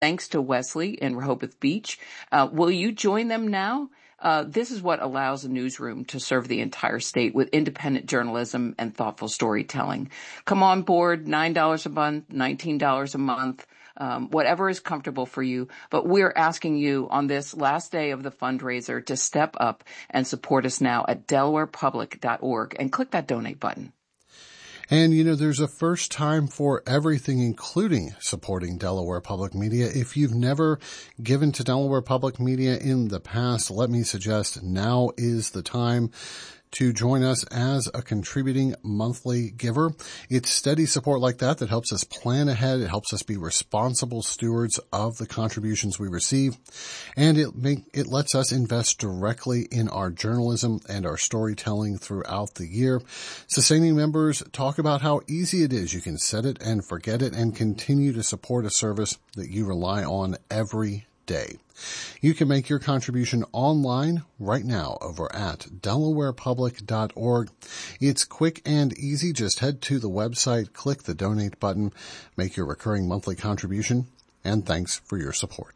Thanks to Wesley in Rehoboth Beach. Will you join them now? This is what allows a newsroom to serve the entire state with independent journalism and thoughtful storytelling. Come on board, $9 a month, $19 a month, whatever is comfortable for you. But we're asking you on this last day of the fundraiser to step up and support us now at DelawarePublic.org and click that donate button. And, there's a first time for everything, including supporting Delaware Public Media. If you've never given to Delaware Public Media in the past, let me suggest now is the time to join us as a contributing monthly giver. It's steady support like that helps us plan ahead. It helps us be responsible stewards of the contributions we receive. And it lets us invest directly in our journalism and our storytelling throughout the year. Sustaining members talk about how easy it is. You can set it and forget it and continue to support a service that you rely on every day. You can make your contribution online right now over at DelawarePublic.org. It's quick and easy. Just head to the website, click the donate button, make your recurring monthly contribution, and thanks for your support.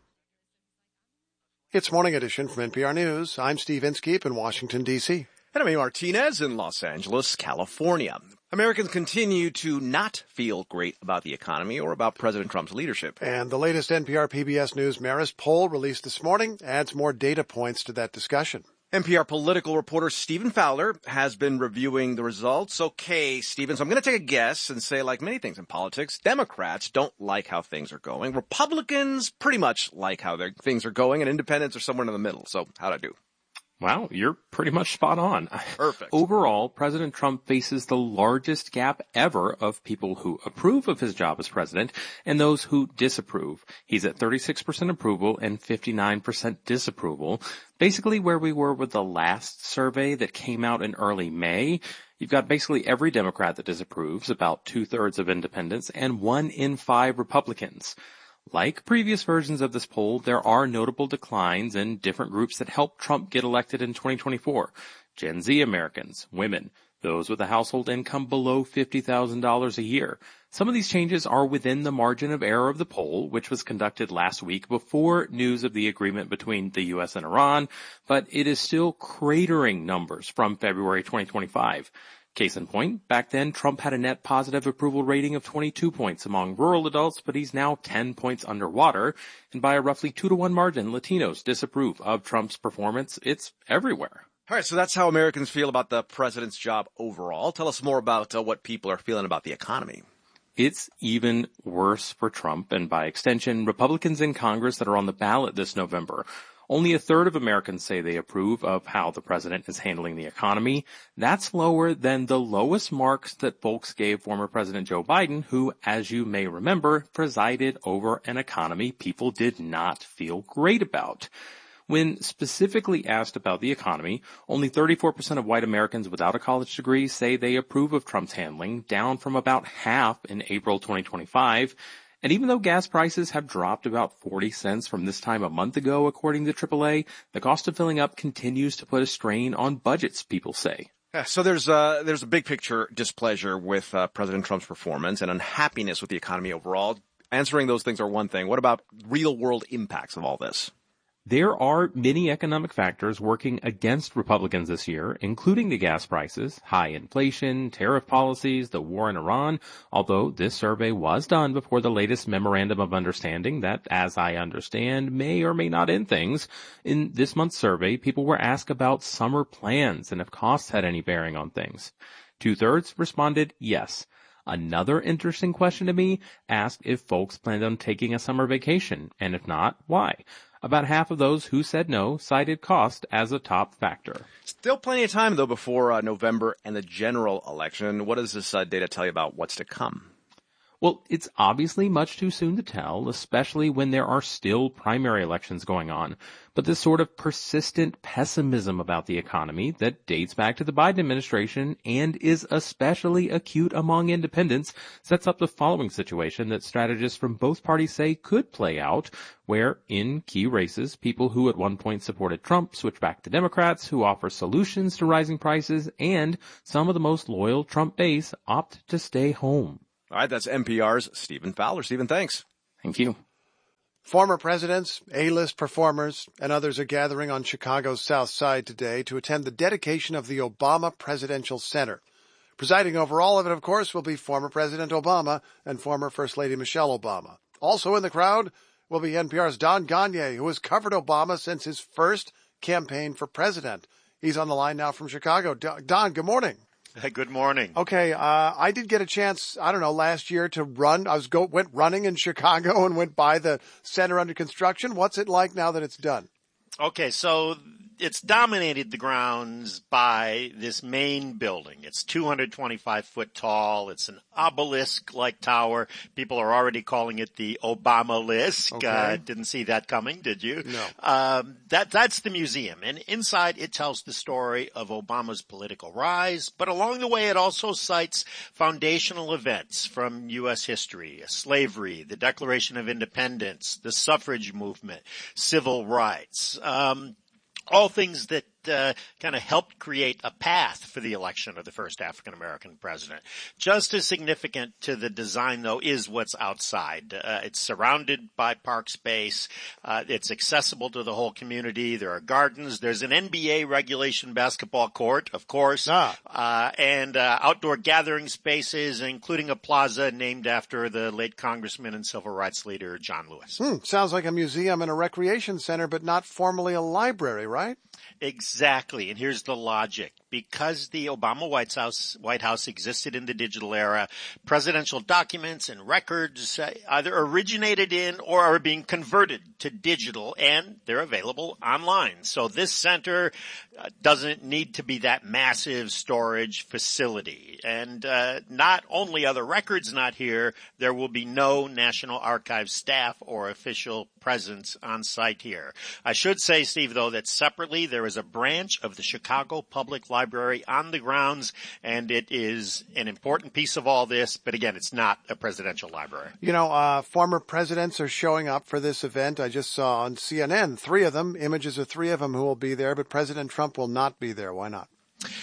It's Morning Edition from NPR News. I'm Steve Inskeep in Washington, D.C. And I'm Amy Martinez in Los Angeles, California. Americans continue to not feel great about the economy or about President Trump's leadership. And the latest NPR PBS News Marist poll released this morning adds more data points to that discussion. NPR political reporter Stephen Fowler has been reviewing the results. Okay, Stephen, so I'm going to take a guess and say, like many things in politics, Democrats don't like how things are going. Republicans pretty much like how things are going, and independents are somewhere in the middle. So how'd I do? Wow, you're pretty much spot on. Perfect. Overall, President Trump faces the largest gap ever of people who approve of his job as president and those who disapprove. He's at 36% approval and 59% disapproval. Basically where we were with the last survey that came out in early May. You've got basically every Democrat that disapproves, about 2/3 of independents, and 1 in 5 Republicans. Like previous versions of this poll, there are notable declines in different groups that helped Trump get elected in 2024. Gen Z Americans, women, those with a household income below $50,000 a year. Some of these changes are within the margin of error of the poll, which was conducted last week before news of the agreement between the U.S. and Iran, but it is still cratering numbers from February 2025. Case in point, back then Trump had a net positive approval rating of 22 points among rural adults, but he's now 10 points underwater. And by a roughly 2-to-1 margin, Latinos disapprove of Trump's performance. It's everywhere. All right, so that's how Americans feel about the president's job overall. Tell us more about what people are feeling about the economy. It's even worse for Trump and, by extension, Republicans in Congress that are on the ballot this November. Only 1/3 of Americans say they approve of how the president is handling the economy. That's lower than the lowest marks that folks gave former President Joe Biden, who, as you may remember, presided over an economy people did not feel great about. When specifically asked about the economy, only 34% of white Americans without a college degree say they approve of Trump's handling, down from about half in April 2025. And even though gas prices have dropped about 40 cents from this time a month ago, according to AAA, the cost of filling up continues to put a strain on budgets, people say. Yeah, so there's a big picture displeasure with President Trump's performance and unhappiness with the economy overall. Answering those things are one thing. What about real-world impacts of all this? There are many economic factors working against Republicans this year, including the gas prices, high inflation, tariff policies, the war in Iran, although this survey was done before the latest memorandum of understanding that, as I understand, may or may not end things. In this month's survey, people were asked about summer plans and if costs had any bearing on things. 2/3 responded yes. Another interesting question to me asked if folks planned on taking a summer vacation, and if not, why? About half of those who said no cited cost as a top factor. Still plenty of time, though, before November and the general election. What does this data tell you about what's to come? Well, it's obviously much too soon to tell, especially when there are still primary elections going on. But this sort of persistent pessimism about the economy that dates back to the Biden administration and is especially acute among independents sets up the following situation that strategists from both parties say could play out, where in key races, people who at one point supported Trump switch back to Democrats who offer solutions to rising prices, and some of the most loyal Trump base opt to stay home. All right, that's NPR's Stephen Fowler. Stephen, thanks. Thank you. Former presidents, A-list performers, and others are gathering on Chicago's South Side today to attend the dedication of the Obama Presidential Center. Presiding over all of it, of course, will be former President Obama and former First Lady Michelle Obama. Also in the crowd will be NPR's Don Gonyea, who has covered Obama since his first campaign for president. He's on the line now from Chicago. Don, good morning. Hey, good morning. Okay, I did get a chance, last year to run. Went running in Chicago and went by the center under construction. What's it like now that it's done? Okay, so it's dominated the grounds by this main building. It's 225 foot tall. It's an obelisk-like tower. People are already calling it the Obama-lisk. Okay. Didn't see that coming, did you? No. That's the museum. And inside it tells the story of Obama's political rise. But along the way, it also cites foundational events from U.S. history, slavery, the Declaration of Independence, the suffrage movement, civil rights. All things that kind of helped create a path for the election of the first African-American president. Just as significant to the design, though, is what's outside. It's surrounded by park space. It's accessible to the whole community. There are gardens. There's an NBA regulation basketball court, of course, and outdoor gathering spaces, including a plaza named after the late Congressman and civil rights leader John Lewis. Sounds like a museum and a recreation center, but not formally a library, right? Exactly. And here's the logic. Because the Obama White House existed in the digital era, presidential documents and records either originated in or are being converted to digital, and they're available online. So this center doesn't need to be that massive storage facility. And not only are the records not here, there will be no National Archives staff or official presence on site here. I should say, Steve, though, that separately there is a branch of the Chicago Public Library on the grounds, and it is an important piece of all this, but again, it's not a presidential library. Former presidents are showing up for this event. I just saw on CNN, images of three of them who will be there, but President Trump will not be there. Why not?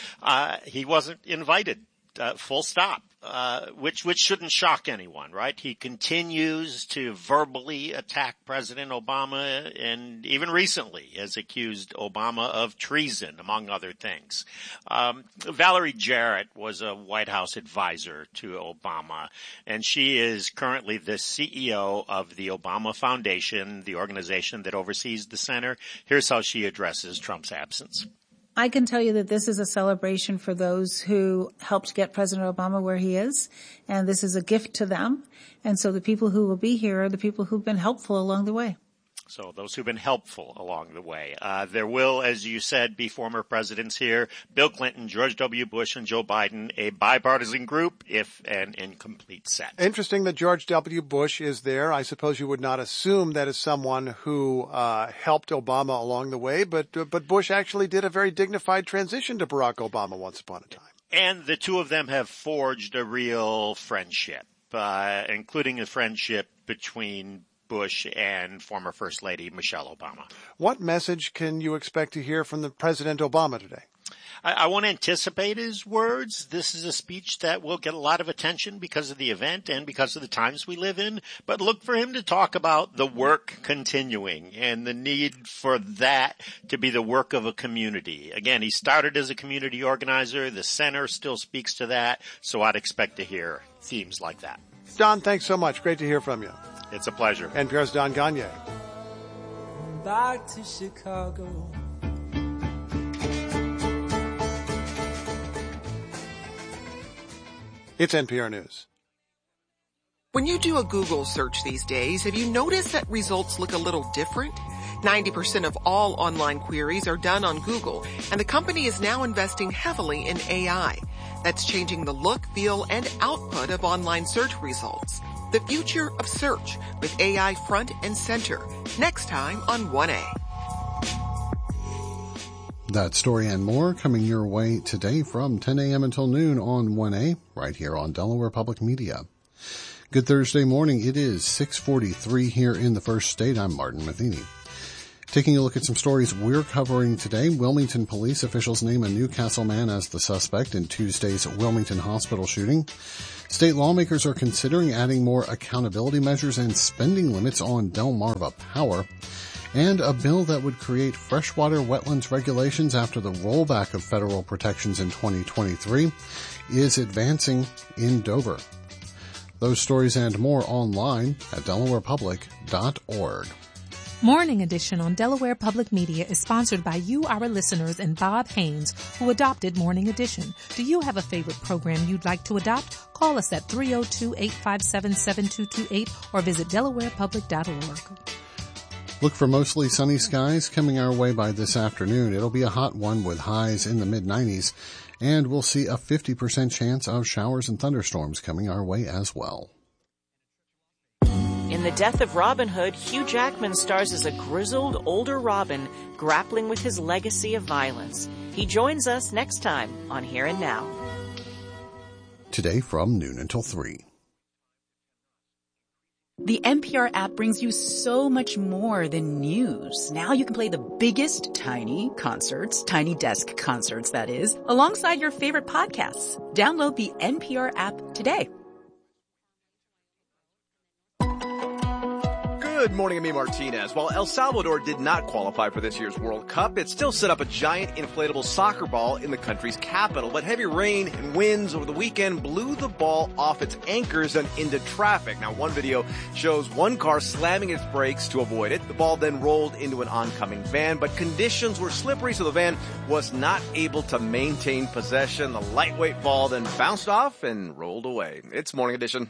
He wasn't invited. Full stop, which shouldn't shock anyone, right? He continues to verbally attack President Obama, and even recently has accused Obama of treason, among other things. Valerie Jarrett was a White House advisor to Obama, and she is currently the CEO of the Obama Foundation, the organization that oversees the center. Here's how she addresses Trump's absence. I can tell you that this is a celebration for those who helped get President Obama where he is, and this is a gift to them. And so the people who will be here are the people who've been helpful along the way. So those who've been helpful along the way. There will, as you said, be former presidents here. Bill Clinton, George W. Bush, and Joe Biden, a bipartisan group, if an incomplete set. Interesting that George W. Bush is there. I suppose you would not assume that as someone who helped Obama along the way, but Bush actually did a very dignified transition to Barack Obama once upon a time. And the two of them have forged a real friendship, including a friendship between Bush and former First Lady Michelle Obama. What message can you expect to hear from the President Obama today? I won't anticipate his words. This is a speech that will get a lot of attention because of the event and because of the times we live in. But look for him to talk about the work continuing and the need for that to be the work of a community. Again, he started as a community organizer. The center still speaks to that. So I'd expect to hear themes like that. Don, thanks so much. Great to hear from you. It's a pleasure. NPR's Don Gonyea. Back to Chicago. It's NPR News. When you do a Google search these days, have you noticed that results look a little different? 90% of all online queries are done on Google, and the company is now investing heavily in AI. That's changing the look, feel, and output of online search results. The future of search with AI front and center. Next time on 1A. That story and more coming your way today from 10 a.m. until noon on 1A, right here on Delaware Public Media. Good Thursday morning. It is 6:43 here in the First State. I'm Martin Matheny. Taking a look at some stories we're covering today, Wilmington police officials name a Newcastle man as the suspect in Tuesday's Wilmington hospital shooting. State lawmakers are considering adding more accountability measures and spending limits on Delmarva Power. And a bill that would create freshwater wetlands regulations after the rollback of federal protections in 2023 is advancing in Dover. Those stories and more online at DelawarePublic.org. Morning Edition on Delaware Public Media is sponsored by you, our listeners, and Bob Haynes, who adopted Morning Edition. Do you have a favorite program you'd like to adopt? Call us at 302-857-7228 or visit DelawarePublic.org. Look for mostly sunny skies coming our way by this afternoon. It'll be a hot one with highs in the mid-90s, and we'll see a 50% chance of showers and thunderstorms coming our way as well. In The Death of Robin Hood, Hugh Jackman stars as a grizzled, older Robin grappling with his legacy of violence. He joins us next time on Here and Now. Today from noon until 3. The NPR app brings you so much more than news. Now you can play the biggest tiny concerts, tiny desk concerts that is, alongside your favorite podcasts. Download the NPR app today. Good morning, Amy Martinez. While El Salvador did not qualify for this year's World Cup, it still set up a giant inflatable soccer ball in the country's capital. But heavy rain and winds over the weekend blew the ball off its anchors and into traffic. Now, one video shows one car slamming its brakes to avoid it. The ball then rolled into an oncoming van, but conditions were slippery, so the van was not able to maintain possession. The lightweight ball then bounced off and rolled away. It's Morning Edition.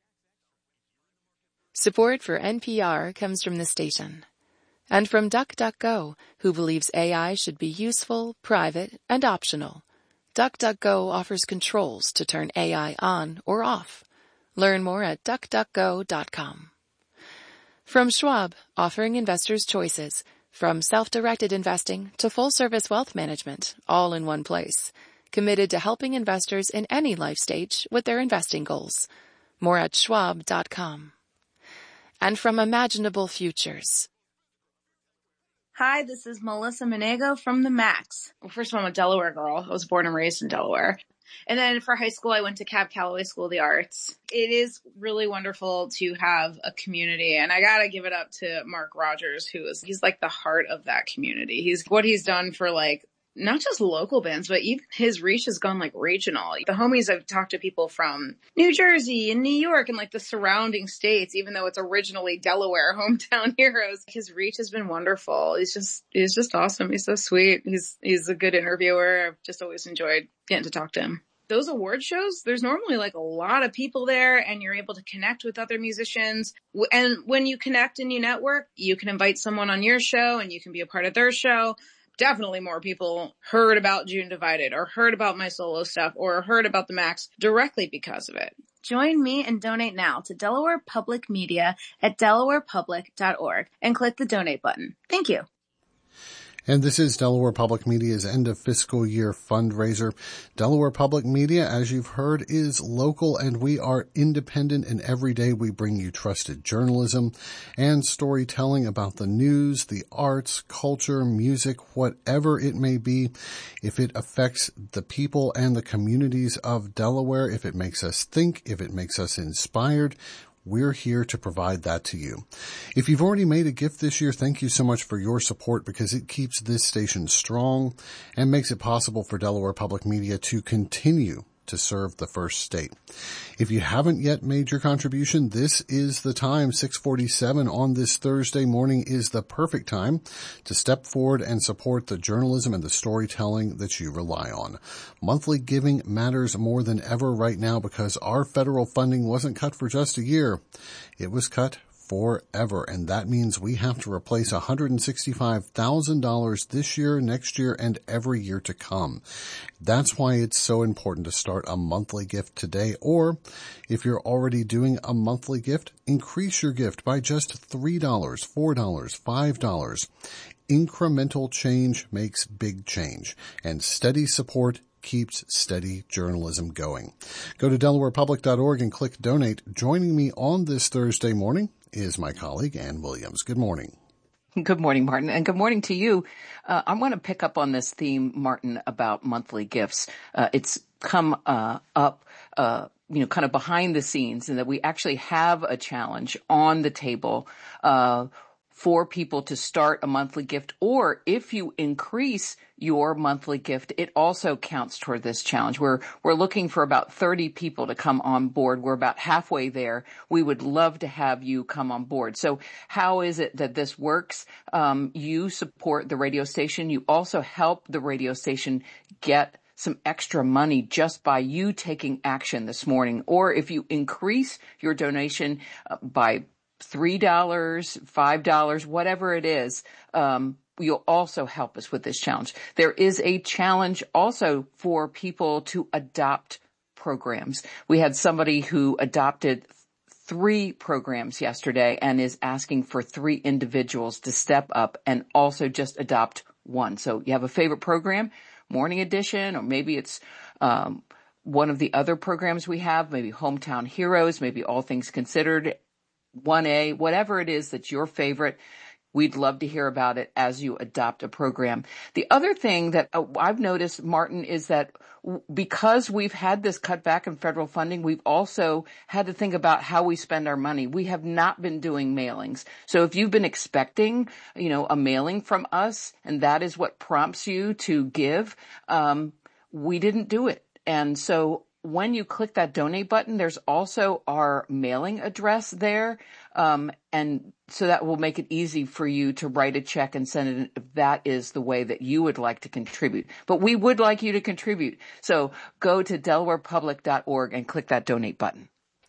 Support for NPR comes from the station and from DuckDuckGo, who believes AI should be useful, private, and optional. DuckDuckGo offers controls to turn AI on or off. Learn more at duckduckgo.com. From Schwab, offering investors choices, from self-directed investing to full-service wealth management, all in one place. Committed to helping investors in any life stage with their investing goals. More at schwab.com. And from Imaginable Futures. Hi, this is Melissa Monego from the Max. Well, first of all, I'm a Delaware girl. I was born and raised in Delaware. And then for high school, I went to Cab Calloway School of the Arts. It is really wonderful to have a community. And I got to give it up to Mark Rogers, he's like the heart of that community. What he's done for not just local bands, but even his reach has gone regional. The homies, I've talked to people from New Jersey and New York and the surrounding states, even though it's originally Delaware hometown heroes. His reach has been wonderful. He's just awesome. He's so sweet. He's a good interviewer. I've just always enjoyed getting to talk to him. Those award shows, there's normally a lot of people there and you're able to connect with other musicians. And when you connect and you network, you can invite someone on your show and you can be a part of their show. Definitely more people heard about June Divided or heard about my solo stuff or heard about the Max directly because of it. Join me and donate now to Delaware Public Media at DelawarePublic.org and click the donate button. Thank you. And this is Delaware Public Media's end of fiscal year fundraiser. Delaware Public Media, as you've heard, is local and we are independent, and every day we bring you trusted journalism and storytelling about the news, the arts, culture, music, whatever it may be. If it affects the people and the communities of Delaware, if it makes us think, if it makes us inspired, we're here to provide that to you. If you've already made a gift this year, thank you so much for your support because it keeps this station strong and makes it possible for Delaware Public Media to continue to serve the first state. If you haven't yet made your contribution, this is the time. 6:47 on this Thursday morning is the perfect time to step forward and support the journalism and the storytelling that you rely on. Monthly giving matters more than ever right now because our federal funding wasn't cut for just a year. It was cut forever, and that means we have to replace $165,000 this year, next year, and every year to come. That's why it's so important to start a monthly gift today, or if you're already doing a monthly gift, increase your gift by just $3, $4, $5. Incremental change makes big change, and steady support keeps steady journalism going. Go to DelawarePublic.org and click donate. Joining me on this Thursday morning is my colleague, Ann Williams. Good morning. Good morning, Martin, and good morning to you. I want to pick up on this theme, Martin, about monthly gifts. It's come up, kind of behind the scenes, and that we actually have a challenge on the table for people to start a monthly gift, or if you increase your monthly gift, it also counts toward this challenge. We're looking for about 30 people to come on board. We're about halfway there. We would love to have you come on board. So how is it that this works? You support the radio station. You also help the radio station get some extra money just by you taking action this morning. Or if you increase your donation by $3, $5, whatever it is, you'll also help us with this challenge. There is a challenge also for people to adopt programs. We had somebody who adopted 3 programs yesterday and is asking for 3 individuals to step up and also just adopt one. So you have a favorite program, Morning Edition, or maybe it's one of the other programs we have, maybe Hometown Heroes, maybe All Things Considered, 1A, whatever it is that's your favorite. We'd love to hear about it as you adopt a program. The other thing that I've noticed, Martin, is that because we've had this cutback in federal funding, we've also had to think about how we spend our money. We have not been doing mailings. So if you've been expecting, a mailing from us, and that is what prompts you to give, we didn't do it. And so when you click that donate button, there's also our mailing address there. And so that will make it easy for you to write a check and send it in if that is the way that you would like to contribute. But we would like you to contribute. So go to DelawarePublic.org and click that donate button.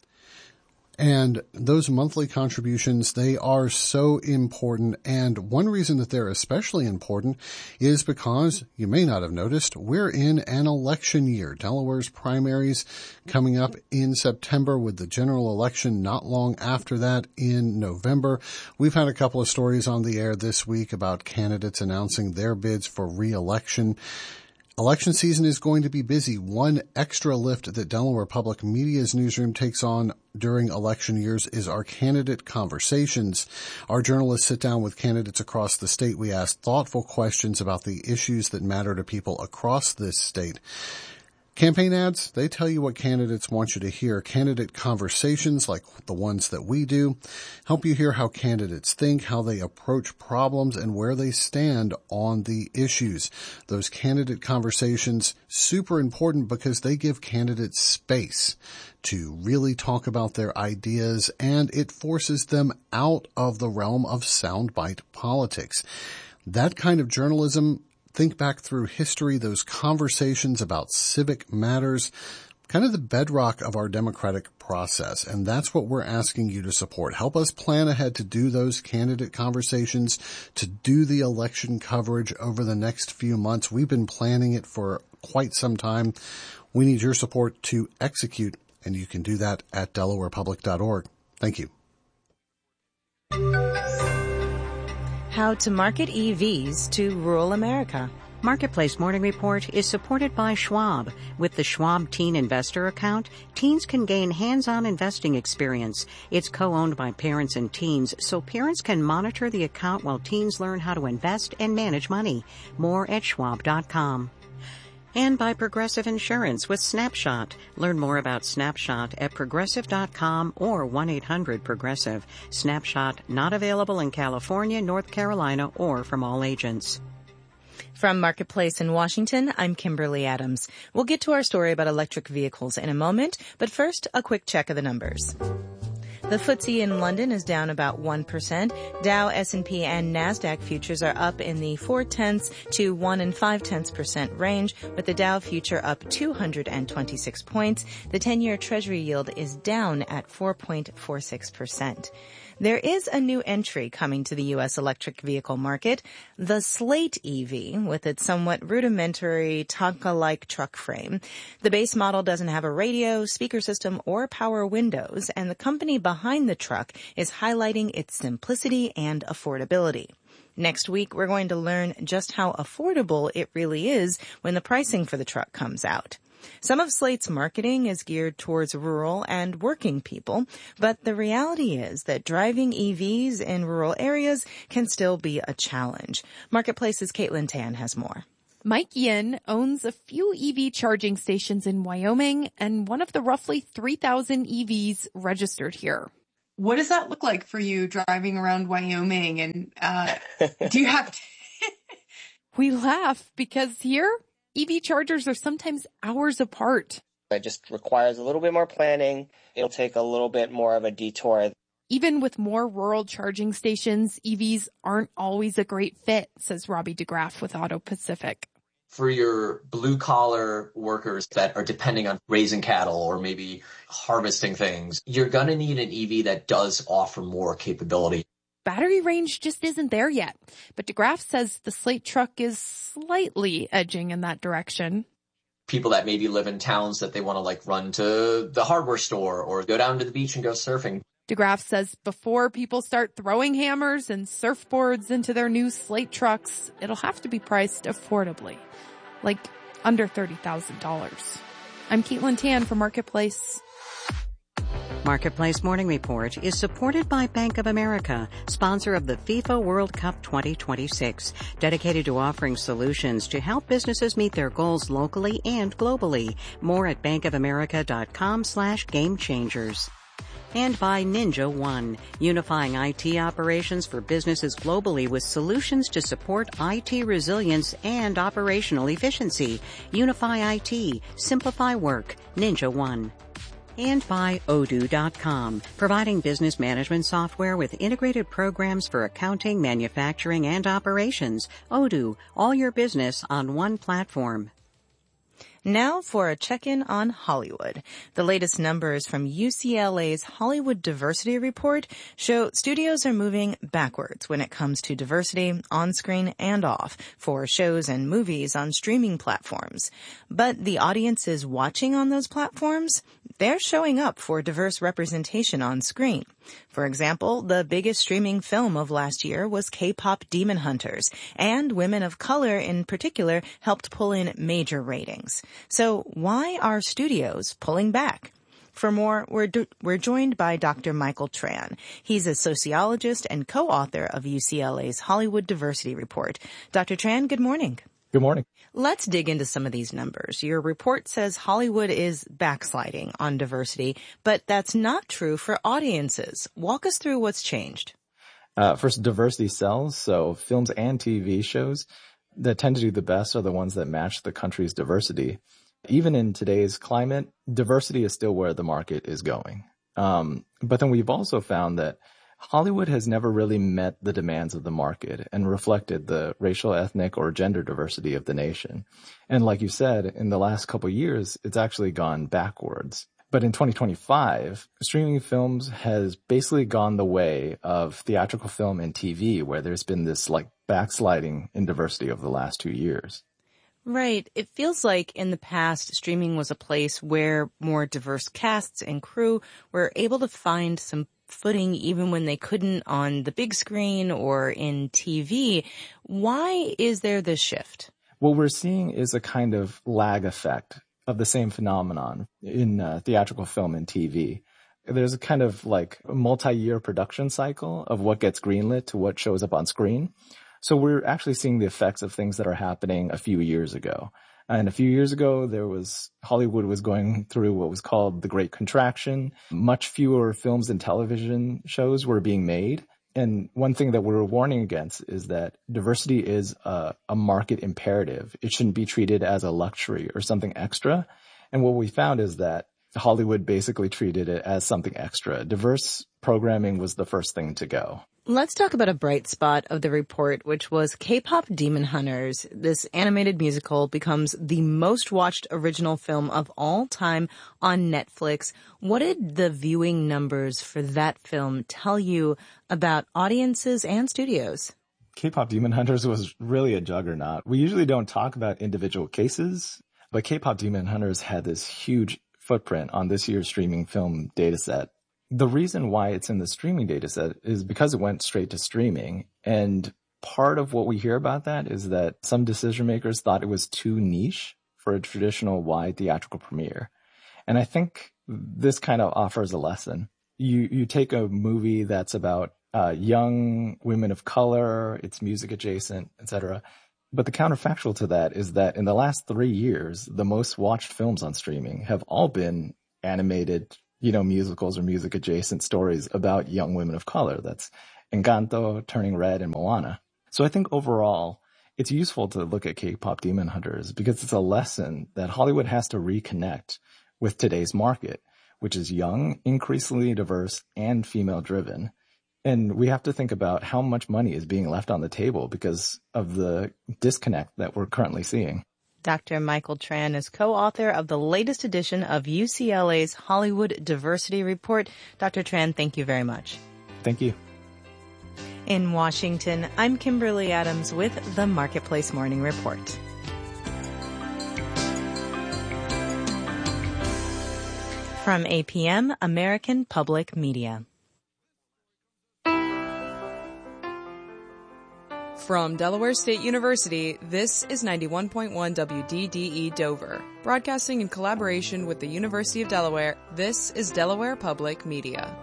And those monthly contributions, they are so important. And one reason that they're especially important is because, you may not have noticed, we're in an election year. Delaware's primaries coming up in September, with the general election not long after that in November. We've had a couple of stories on the air this week about candidates announcing their bids for re-election. Election season is going to be busy. One extra lift that Delaware Public Media's newsroom takes on during election years is our candidate conversations. Our journalists sit down with candidates across the state. We ask thoughtful questions about the issues that matter to people across this state. Campaign ads, they tell you what candidates want you to hear. Candidate conversations, like the ones that we do, help you hear how candidates think, how they approach problems, and where they stand on the issues. Those candidate conversations, super important because they give candidates space to really talk about their ideas, and it forces them out of the realm of soundbite politics. That kind of journalism, think back through history, those conversations about civic matters, kind of the bedrock of our democratic process. And that's what we're asking you to support. Help us plan ahead to do those candidate conversations, to do the election coverage over the next few months. We've been planning it for quite some time. We need your support to execute, and you can do that at DelawarePublic.org. Thank you. How to market EVs to rural America. Marketplace Morning Report is supported by Schwab. With the Schwab Teen Investor account, teens can gain hands-on investing experience. It's co-owned by parents and teens, so parents can monitor the account while teens learn how to invest and manage money. More at schwab.com. And by Progressive Insurance with Snapshot. Learn more about Snapshot at progressive.com or 1-800-PROGRESSIVE. Snapshot not available in California, North Carolina, or from all agents. From Marketplace in Washington, I'm Kimberly Adams. We'll get to our story about electric vehicles in a moment, but first, a quick check of the numbers. The FTSE in London is down about 1%. Dow, S&P, and NASDAQ futures are up in the 0.4 to 1 5/10% range, with the Dow future up 226 points. The 10-year Treasury yield is down at 4.46%. There is a new entry coming to the U.S. electric vehicle market, the Slate EV, with its somewhat rudimentary Tonka-like truck frame. The base model doesn't have a radio, speaker system, or power windows, and the company behind the truck is highlighting its simplicity and affordability. Next week, we're going to learn just how affordable it really is when the pricing for the truck comes out. Some of Slate's marketing is geared towards rural and working people, but the reality is that driving EVs in rural areas can still be a challenge. Marketplace's Caitlin Tan has more. Mike Yin owns a few EV charging stations in Wyoming and one of the roughly 3,000 EVs registered here. What does that look like for you driving around Wyoming? And do you have to... We laugh because here, EV chargers are sometimes hours apart. It just requires a little bit more planning. It'll take a little bit more of a detour. Even with more rural charging stations, EVs aren't always a great fit, says Robbie DeGraff with Auto Pacific. For your blue-collar workers that are depending on raising cattle or maybe harvesting things, you're going to need an EV that does offer more capability. Battery range just isn't there yet, but DeGraff says the Slate truck is slightly edging in that direction. People that maybe live in towns that they want to run to the hardware store or go down to the beach and go surfing. DeGraff says before people start throwing hammers and surfboards into their new Slate trucks, it'll have to be priced affordably, like under $30,000. I'm Caitlin Tan for Marketplace. Marketplace Morning Report is supported by Bank of America, sponsor of the FIFA World Cup 2026, dedicated to offering solutions to help businesses meet their goals locally and globally. More at bankofamerica.com/gamechangers. And by Ninja One, unifying IT operations for businesses globally with solutions to support IT resilience and operational efficiency. Unify IT, simplify work, Ninja One. And by Odoo.com, providing business management software with integrated programs for accounting, manufacturing, and operations. Odoo, all your business on one platform. Now for a check-in on Hollywood. The latest numbers from UCLA's Hollywood Diversity Report show studios are moving backwards when it comes to diversity on screen and off for shows and movies on streaming platforms. But the audiences watching on those platforms, they're showing up for diverse representation on screen. For example, the biggest streaming film of last year was K-pop Demon Hunters, and women of color in particular helped pull in major ratings. So why are studios pulling back? For more, we're joined by Dr. Michael Tran. He's a sociologist and co-author of UCLA's Hollywood Diversity Report. Dr. Tran, good morning. Good morning. Let's dig into some of these numbers. Your report says Hollywood is backsliding on diversity, but that's not true for audiences. Walk us through what's changed. First, diversity sells, so films and TV shows that tend to do the best are the ones that match the country's diversity. Even in today's climate, diversity is still where the market is going. But then we've also found that Hollywood has never really met the demands of the market and reflected the racial, ethnic, or gender diversity of the nation. And like you said, in the last couple of years, it's actually gone backwards. But in 2025, streaming films has basically gone the way of theatrical film and TV, where there's been this backsliding in diversity over the last 2 years. Right. It feels like in the past, streaming was a place where more diverse casts and crew were able to find some footing even when they couldn't on the big screen or in TV. Why is there this shift? What we're seeing is a kind of lag effect of the same phenomenon in theatrical film and TV. There's a kind of a multi-year production cycle of what gets greenlit to what shows up on screen. So we're actually seeing the effects of things that are happening a few years ago. And a few years ago, Hollywood was going through what was called the Great Contraction. Much fewer films and television shows were being made. And one thing that we're warning against is that diversity is a market imperative. It shouldn't be treated as a luxury or something extra. And what we found is that Hollywood basically treated it as something extra. Diverse programming was the first thing to go. Let's talk about a bright spot of the report, which was K-pop Demon Hunters. This animated musical becomes the most watched original film of all time on Netflix. What did the viewing numbers for that film tell you about audiences and studios? K-pop Demon Hunters was really a juggernaut. We usually don't talk about individual cases, but K-pop Demon Hunters had this huge footprint on this year's streaming film dataset. The reason why it's in the streaming data set is because it went straight to streaming. And part of what we hear about that is that some decision makers thought it was too niche for a traditional wide theatrical premiere. And I think this kind of offers a lesson. You take a movie that's about young women of color, it's music adjacent, etc. But the counterfactual to that is that in the last 3 years, the most watched films on streaming have all been animated, musicals or music adjacent stories about young women of color. That's Encanto, Turning Red, and Moana. So I think overall, it's useful to look at K-pop Demon Hunters because it's a lesson that Hollywood has to reconnect with today's market, which is young, increasingly diverse, and female-driven. And we have to think about how much money is being left on the table because of the disconnect that we're currently seeing. Dr. Michael Tran is co-author of the latest edition of UCLA's Hollywood Diversity Report. Dr. Tran, thank you very much. Thank you. In Washington, I'm Kimberly Adams with the Marketplace Morning Report. From APM, American Public Media. From Delaware State University, this is 91.1 WDDE Dover. Broadcasting in collaboration with the University of Delaware, this is Delaware Public Media.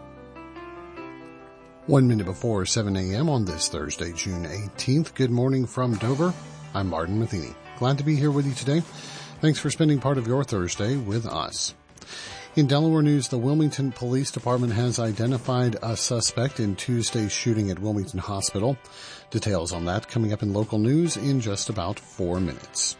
1 minute before 7 a.m. on this Thursday, June 18th. Good morning from Dover. I'm Martin Matheny. Glad to be here with you today. Thanks for spending part of your Thursday with us. In Delaware news, the Wilmington Police Department has identified a suspect in Tuesday's shooting at Wilmington Hospital. Details on that coming up in local news in just about 4 minutes.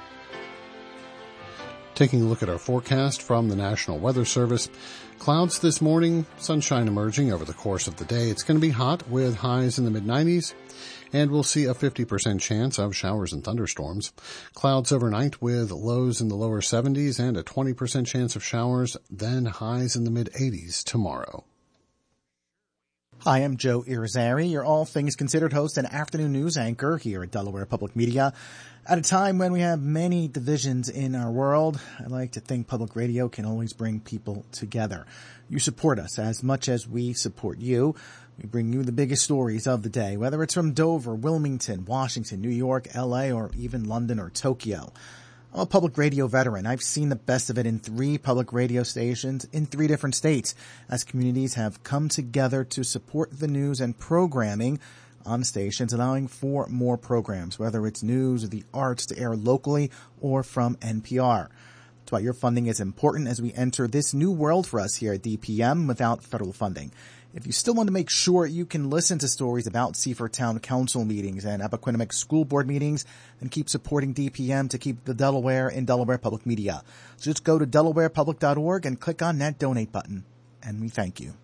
Taking a look at our forecast from the National Weather Service. Clouds this morning, sunshine emerging over the course of the day. It's going to be hot with highs in the mid-90s, and we'll see a 50% chance of showers and thunderstorms. Clouds overnight with lows in the lower 70s and a 20% chance of showers, then highs in the mid-80s tomorrow. Hi, I'm Joe Irizarry, your All Things Considered host and afternoon news anchor here at Delaware Public Media. At a time when we have many divisions in our world, I like to think public radio can always bring people together. You support us as much as we support you. We bring you the biggest stories of the day, whether it's from Dover, Wilmington, Washington, New York, LA, or even London or Tokyo. I'm a public radio veteran. I've seen the best of it in 3 public radio stations in 3 different states as communities have come together to support the news and programming on stations, allowing for more programs, whether it's news or the arts, to air locally or from NPR. That's why your funding is important as we enter this new world for us here at DPM without federal funding. If you still want to make sure you can listen to stories about Seaford Town Council meetings and Appoquinimink School Board meetings, then keep supporting DPM to keep the Delaware in Delaware Public Media. So just go to delawarepublic.org and click on that donate button. And we thank you.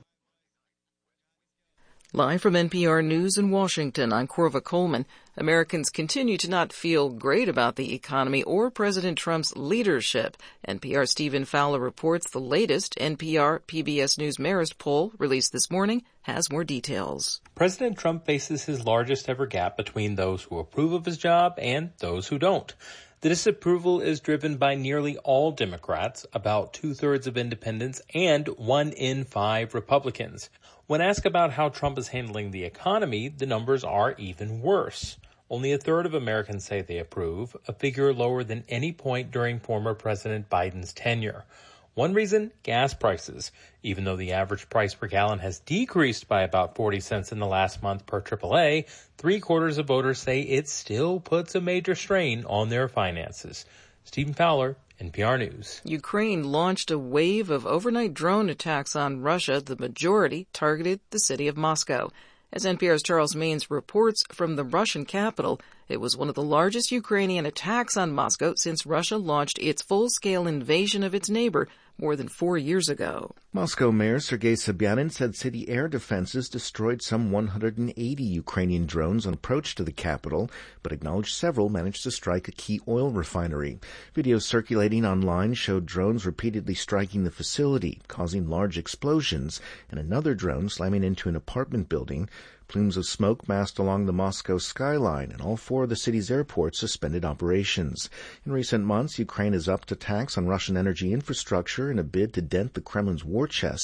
Live from NPR News in Washington, I'm Corva Coleman. Americans continue to not feel great about the economy or President Trump's leadership. NPR's Stephen Fowler reports the latest NPR PBS News Marist poll, released this morning, has more details. President Trump faces his largest ever gap between those who approve of his job and those who don't. The disapproval is driven by nearly all Democrats, about 2/3 of independents, and 1 in 5 Republicans. When asked about how Trump is handling the economy, the numbers are even worse. Only 1/3 of Americans say they approve, a figure lower than any point during former President Biden's tenure. One reason, gas prices. Even though the average price per gallon has decreased by about 40 cents in the last month per AAA, 3/4 of voters say it still puts a major strain on their finances. Stephen Fowler, NPR News. Ukraine launched a wave of overnight drone attacks on Russia. The majority targeted the city of Moscow. As NPR's Charles Maines reports from the Russian capital, it was one of the largest Ukrainian attacks on Moscow since Russia launched its full-scale invasion of its neighbor more than 4 years ago. Moscow Mayor Sergei Sobyanin said city air defenses destroyed some 180 Ukrainian drones on approach to the capital, but acknowledged several managed to strike a key oil refinery. Videos circulating online showed drones repeatedly striking the facility, causing large explosions, and another drone slamming into an apartment building. Plumes of smoke massed along the Moscow skyline, and all 4 of the city's airports suspended operations. In recent months, Ukraine has upped attacks on Russian energy infrastructure in a bid to dent the Kremlin's war chest.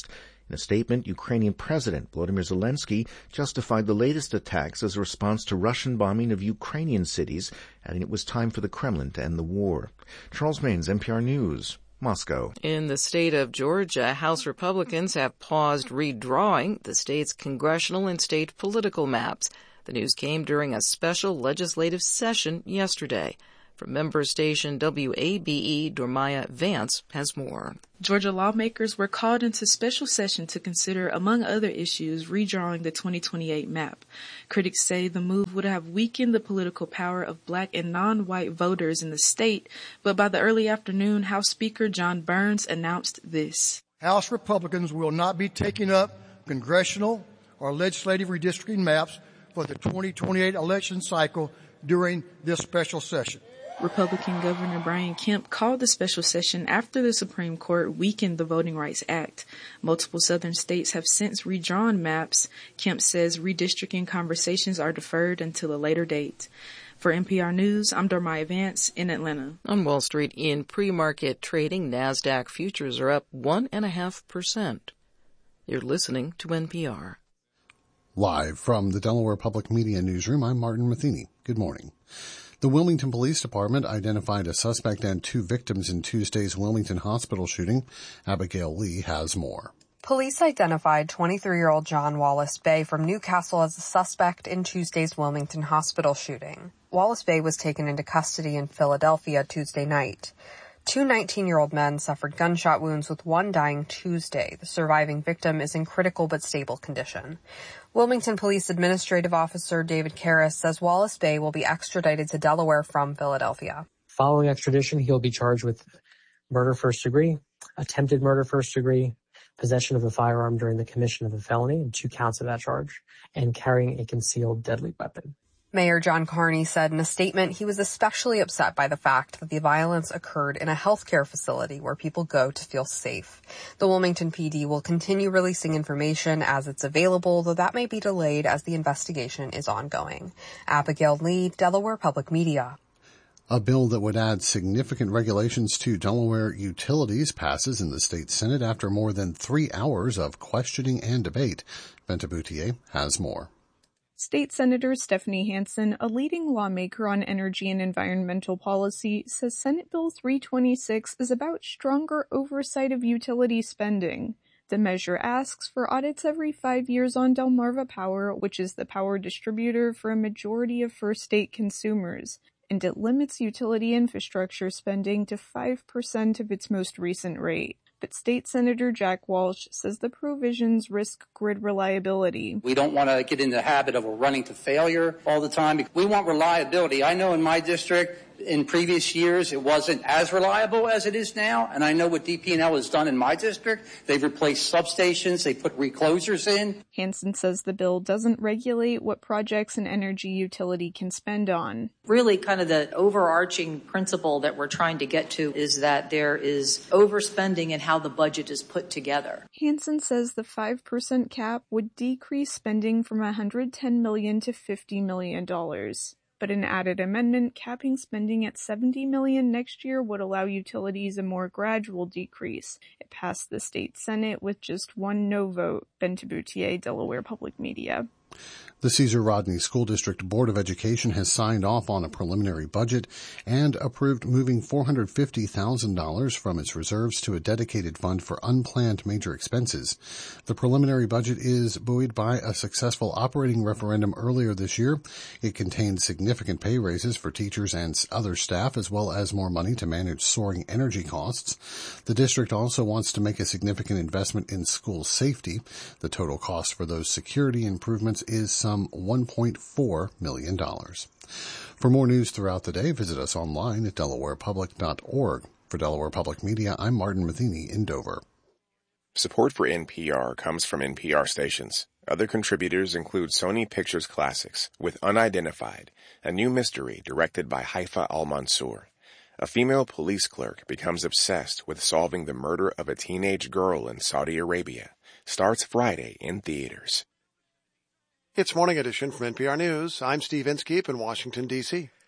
In a statement, Ukrainian President Volodymyr Zelensky justified the latest attacks as a response to Russian bombing of Ukrainian cities, adding it was time for the Kremlin to end the war. Charles Maynes, NPR News, Moscow. In the state of Georgia, House Republicans have paused redrawing the state's congressional and state political maps. The news came during a special legislative session yesterday. From member station WABE, Dormaya Vance has more. Georgia lawmakers were called into special session to consider, among other issues, redrawing the 2028 map. Critics say the move would have weakened the political power of black and non-white voters in the state, but by the early afternoon, House Speaker John Burns announced this. House Republicans will not be taking up congressional or legislative redistricting maps for the 2028 election cycle during this special session. Republican Governor Brian Kemp called the special session after the Supreme Court weakened the Voting Rights Act. Multiple southern states have since redrawn maps. Kemp says redistricting conversations are deferred until a later date. For NPR News, I'm Dormaya Vance in Atlanta. On Wall Street, in pre-market trading, NASDAQ futures are up 1.5%. You're listening to NPR. Live from the Delaware Public Media Newsroom, I'm Martin Matheny. Good morning. The Wilmington Police Department identified a suspect and 2 victims in Tuesday's Wilmington hospital shooting. Abigail Lee has more. Police identified 23-year-old John Wallace Bay from Newcastle as a suspect in Tuesday's Wilmington hospital shooting. Wallace Bay was taken into custody in Philadelphia Tuesday night. 2 19-year-old men suffered gunshot wounds, with one dying Tuesday. The surviving victim is in critical but stable condition. Wilmington Police Administrative Officer David Karras says Wallace Bay will be extradited to Delaware from Philadelphia. Following extradition, he'll be charged with murder first degree, attempted murder first degree, possession of a firearm during the commission of a felony, and 2 counts of that charge, and carrying a concealed deadly weapon. Mayor John Carney said in a statement he was especially upset by the fact that the violence occurred in a healthcare facility where people go to feel safe. The Wilmington PD will continue releasing information as it's available, though that may be delayed as the investigation is ongoing. Abigail Lee, Delaware Public Media. A bill that would add significant regulations to Delaware utilities passes in the state Senate after more than 3 hours of questioning and debate. Benta Boutier has more. State Senator Stephanie Hansen, a leading lawmaker on energy and environmental policy, says Senate Bill 326 is about stronger oversight of utility spending. The measure asks for audits every 5 years on Delmarva Power, which is the power distributor for a majority of first state consumers, and it limits utility infrastructure spending to 5% of its most recent rate. But State Senator Jack Walsh says the provisions risk grid reliability. We don't want to get in the habit of running to failure all the time. We want reliability. I know in my district, in previous years, it wasn't as reliable as it is now. And I know what DP&L has done in my district. They've replaced substations. They put reclosers in. Hansen says the bill doesn't regulate what projects an energy utility can spend on. Really kind of the overarching principle that we're trying to get to is that there is overspending in how the budget is put together. Hansen says the 5% cap would decrease spending from $110 million to $50 million. But an added amendment capping spending at $70 million next year would allow utilities a more gradual decrease. It passed the state Senate with just 1 no vote. Benta Boutier, Delaware Public Media. The Cesar Rodney School District Board of Education has signed off on a preliminary budget and approved moving $450,000 from its reserves to a dedicated fund for unplanned major expenses. The preliminary budget is buoyed by a successful operating referendum earlier this year. It contained significant pay raises for teachers and other staff, as well as more money to manage soaring energy costs. The district also wants to make a significant investment in school safety. The total cost for those security improvements is some $1.4 million. For more news throughout the day, visit us online at delawarepublic.org. For Delaware Public Media, I'm Martin Matheny in Dover. Support for NPR comes from NPR stations. Other contributors include Sony Pictures Classics with Unidentified, a new mystery directed by Haifa Al-Mansour. A female police clerk becomes obsessed with solving the murder of a teenage girl in Saudi Arabia. Starts Friday in theaters. It's Morning Edition from NPR News. I'm Steve Inskeep in Washington, D.C.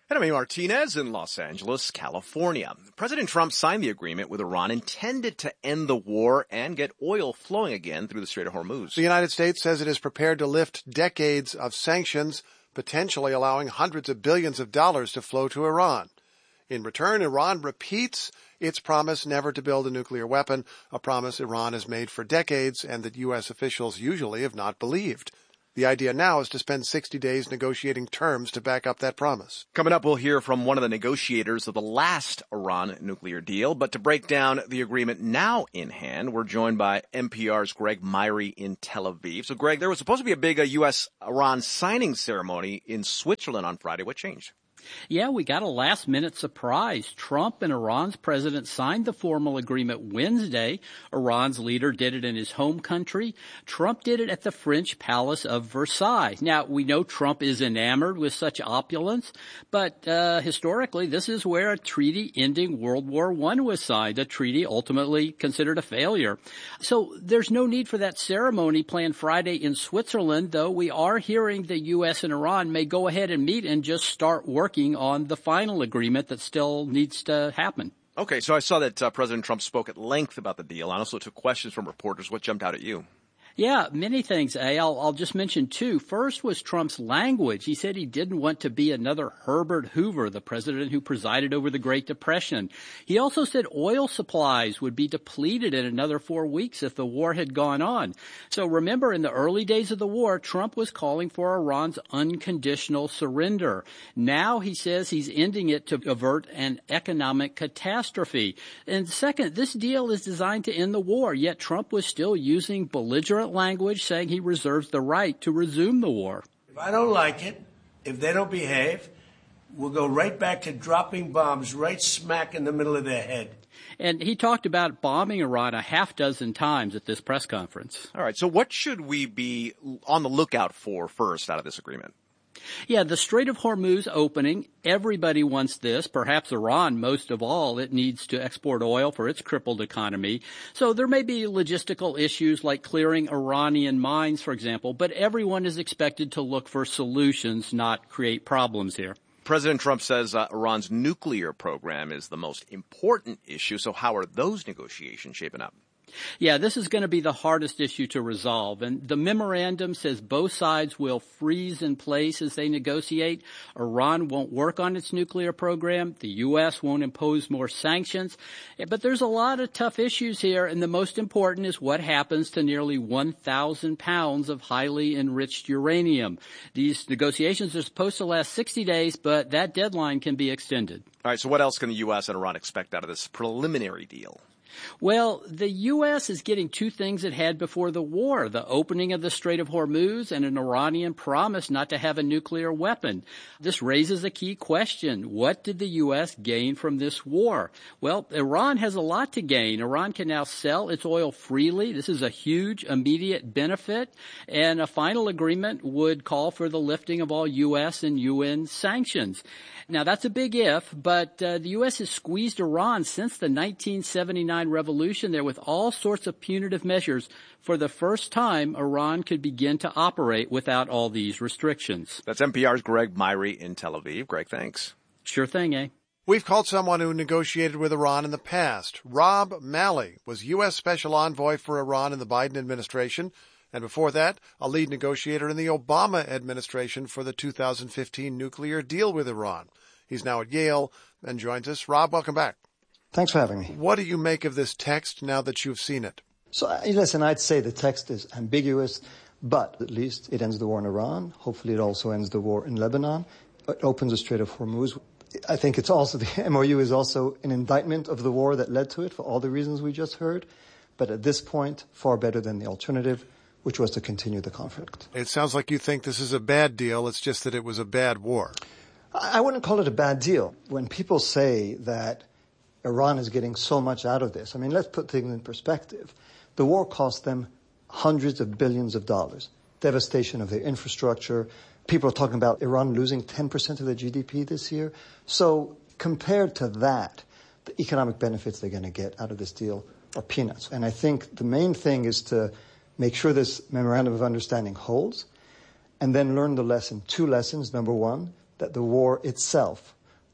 And I'm Amy Martinez in Los Angeles, California. President Trump signed the agreement with Iran intended to end the war and get oil flowing again through the Strait of Hormuz. The United States says it is prepared to lift decades of sanctions, potentially allowing hundreds of billions of dollars to flow to Iran. In return, Iran repeats its promise never to build a nuclear weapon, a promise Iran has made for decades and that U.S. officials usually have not believed. The idea now is to spend 60 days negotiating terms to back up that promise. Coming up, we'll hear from one of the negotiators of the last Iran nuclear deal. But to break down the agreement now in hand, we're joined by NPR's Greg Myrie in Tel Aviv. So, Greg, there was supposed to be a big U.S.-Iran signing ceremony in Switzerland on Friday. What changed? Yeah, we got a last-minute surprise. Trump and Iran's president signed the formal agreement Wednesday. Iran's leader did it in his home country. Trump did it at the French Palace of Versailles. Now, we know Trump is enamored with such opulence, but historically, this is where a treaty ending World War I was signed, a treaty ultimately considered a failure. So there's no need for that ceremony planned Friday in Switzerland, though we are hearing the U.S. and Iran may go ahead and meet and just start working on the final agreement that still needs to happen. Okay, so I saw that President Trump spoke at length about the deal. I also took questions from reporters. What jumped out at you? Yeah, many things, I'll just mention two. First was Trump's language. He said he didn't want to be another Herbert Hoover, the president who presided over the Great Depression. He also said oil supplies would be depleted in another 4 weeks if the war had gone on. So remember, in the early days of the war, Trump was calling for Iran's unconditional surrender. Now he says he's ending it to avert an economic catastrophe. And second, this deal is designed to end the war, yet Trump was still using belligerent language, saying he reserves the right to resume the war. If I don't like it, if they don't behave, we'll go right back to dropping bombs right smack in the middle of their head. And he talked about bombing Iran a half dozen times at this press conference. All right, so what should we be on the lookout for first out of this agreement? Yeah, the Strait of Hormuz opening, everybody wants this, perhaps Iran most of all. It needs to export oil for its crippled economy. So there may be logistical issues like clearing Iranian mines, for example, but everyone is expected to look for solutions, not create problems here. President Trump says Iran's nuclear program is the most important issue. So how are those negotiations shaping up? Yeah, this is going to be the hardest issue to resolve. And the memorandum says both sides will freeze in place as they negotiate. Iran won't work on its nuclear program. The U.S. won't impose more sanctions. But there's a lot of tough issues here, and the most important is what happens to nearly 1,000 pounds of highly enriched uranium. These negotiations are supposed to last 60 days, but that deadline can be extended. All right, so what else can the U.S. and Iran expect out of this preliminary deal? Well, the U.S. is getting two things it had before the war, the opening of the Strait of Hormuz and an Iranian promise not to have a nuclear weapon. This raises a key question. What did the U.S. gain from this war? Well, Iran has a lot to gain. Iran can now sell its oil freely. This is a huge immediate benefit, and a final agreement would call for the lifting of all U.S. and UN sanctions. Now, that's a big if, but the U.S. has squeezed Iran since the 1979 revolution there with all sorts of punitive measures. For the first time, Iran could begin to operate without all these restrictions. That's NPR's Greg Myrie in Tel Aviv. Greg, thanks. Sure thing, We've called someone who negotiated with Iran in the past. Rob Malley was U.S. Special Envoy for Iran in the Biden administration, and before that, a lead negotiator in the Obama administration for the 2015 nuclear deal with Iran. He's now at Yale and joins us. Rob, welcome back. Thanks for having me. What do you make of this text now that you've seen it? So, listen, I'd say the text is ambiguous, but at least it ends the war in Iran. Hopefully it also ends the war in Lebanon. It opens the Strait of Hormuz. I think it's also, the MOU is also an indictment of the war that led to it for all the reasons we just heard. But at this point, far better than the alternative, which was to continue the conflict. It sounds like you think this is a bad deal. It's just that it was a bad war. I wouldn't call it a bad deal. When people say that Iran is getting so much out of this, I mean, let's put things in perspective. The war cost them hundreds of billions of dollars, devastation of their infrastructure. People are talking about Iran losing 10% of their GDP this year. So compared to that, the economic benefits they're going to get out of this deal are peanuts. And I think the main thing is to make sure this memorandum of understanding holds, and then learn the lesson. Two lessons. Number one, that the war itself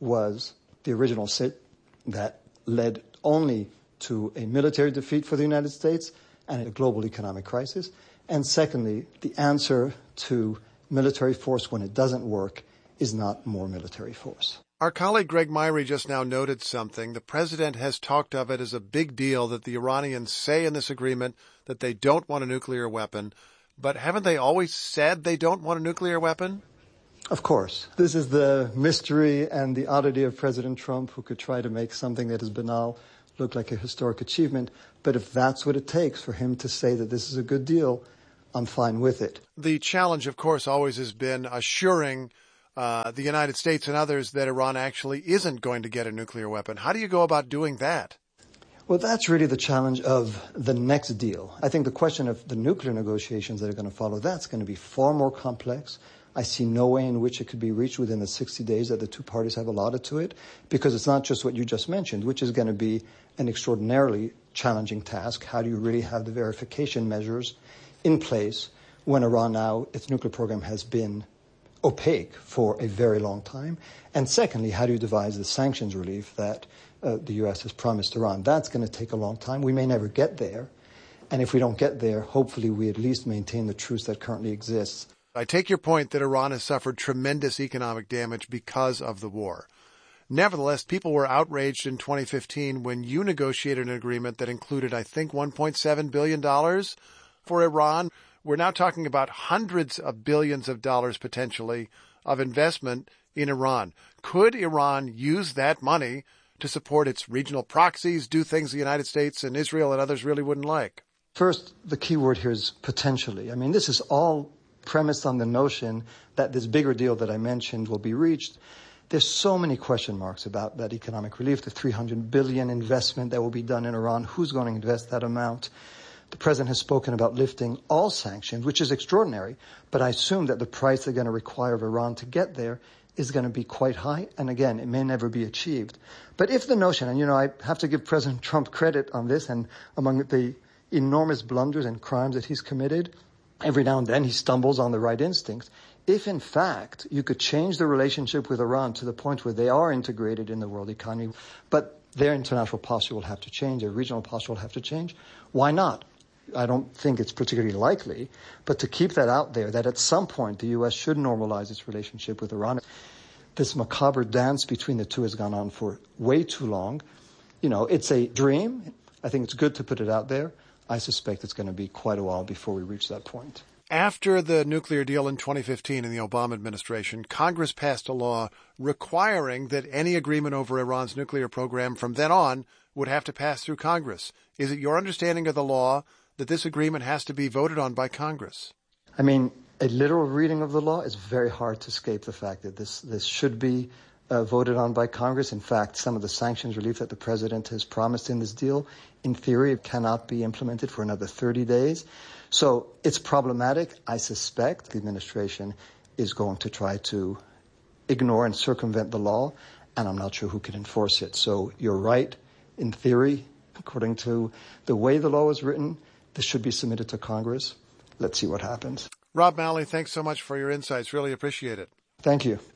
was the original sit that led only to a military defeat for the United States and a global economic crisis. And secondly, the answer to military force when it doesn't work is not more military force. Our colleague Greg Myrie just now noted something. The president has talked of it as a big deal that the Iranians say in this agreement that they don't want a nuclear weapon. But haven't they always said they don't want a nuclear weapon? Of course. This is the mystery and the oddity of President Trump, who could try to make something that is banal look like a historic achievement. But if that's what it takes for him to say that this is a good deal, I'm fine with it. The challenge, of course, always has been assuring the United States and others that Iran actually isn't going to get a nuclear weapon. How do you go about doing that? Well, that's really the challenge of the next deal. I think the question of the nuclear negotiations that are going to follow, that's going to be far more complex. I see no way in which it could be reached within the 60 days that the two parties have allotted to it, because it's not just what you just mentioned, which is going to be an extraordinarily challenging task. How do you really have the verification measures in place when Iran now, its nuclear program has been opaque for a very long time? And secondly, how do you devise the sanctions relief that the U.S. has promised Iran? That's going to take a long time. We may never get there. And if we don't get there, hopefully we at least maintain the truce that currently exists. I take your point that Iran has suffered tremendous economic damage because of the war. Nevertheless, people were outraged in 2015 when you negotiated an agreement that included, I think, $1.7 billion for Iran. We're now talking about hundreds of billions of dollars potentially of investment in Iran. Could Iran use that money to support its regional proxies, do things the United States and Israel and others really wouldn't like? First, the key word here is potentially. I mean, this is all premised on the notion that this bigger deal that I mentioned will be reached. There's so many question marks about that economic relief, the $300 billion investment that will be done in Iran. Who's going to invest that amount? The president has spoken about lifting all sanctions, which is extraordinary, but I assume that the price they're going to require of Iran to get there is going to be quite high, and again, it may never be achieved. But if the notion, and I have to give President Trump credit on this, and among the enormous blunders and crimes that he's committed, every now and then he stumbles on the right instincts. If, in fact, you could change the relationship with Iran to the point where they are integrated in the world economy, but their international posture will have to change, their regional posture will have to change, why not? I don't think it's particularly likely, but to keep that out there, that at some point the U.S. should normalize its relationship with Iran. This macabre dance between the two has gone on for way too long. It's a dream. I think it's good to put it out there. I suspect it's going to be quite a while before we reach that point. After the nuclear deal in 2015 in the Obama administration, Congress passed a law requiring that any agreement over Iran's nuclear program from then on would have to pass through Congress. Is it your understanding of the law that this agreement has to be voted on by Congress? I mean, a literal reading of the law is very hard to escape the fact that this should be voted on by Congress. In fact, some of the sanctions relief that the president has promised in this deal, in theory, cannot be implemented for another 30 days. So it's problematic. I suspect the administration is going to try to ignore and circumvent the law, and I'm not sure who can enforce it. So you're right. In theory, according to the way the law is written, this should be submitted to Congress. Let's see what happens. Rob Malley, thanks so much for your insights. Really appreciate it. Thank you.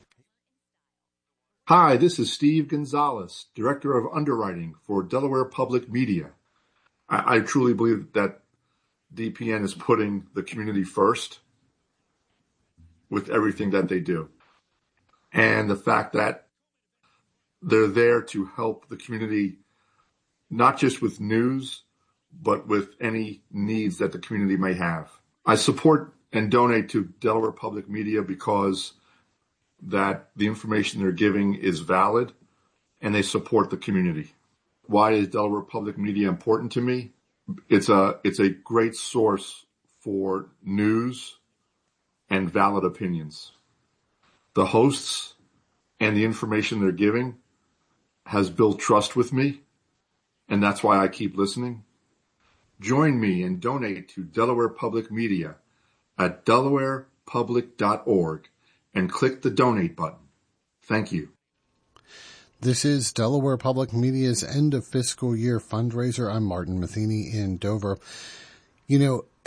Hi, this is Steve Gonzalez, Director of Underwriting for Delaware Public Media. I truly believe that DPN is putting the community first with everything that they do. And the fact that they're there to help the community, not just with news, but with any needs that the community may have. I support and donate to Delaware Public Media because that the information they're giving is valid and they support the community. Why is Delaware Public Media important to me? It's a great source for news and valid opinions. The hosts and the information they're giving has built trust with me, and that's why I keep listening. Join me and donate to Delaware Public Media at delawarepublic.org and click the donate button. Thank you. This is Delaware Public Media's end of fiscal year fundraiser. I'm Martin Matheny in Dover.